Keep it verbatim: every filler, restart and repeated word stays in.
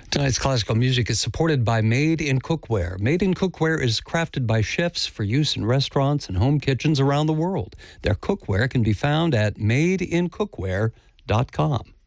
Tonight's classical music is supported by Made in Cookware. Made in Cookware is crafted by chefs for use in restaurants and home kitchens around the world. Their cookware can be found at made in cookware dot com.